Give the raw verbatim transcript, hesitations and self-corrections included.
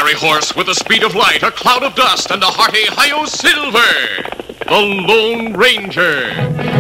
fiery horse with the speed of light, a cloud of dust, and a hearty Hi-Yo Silver, the Lone Ranger.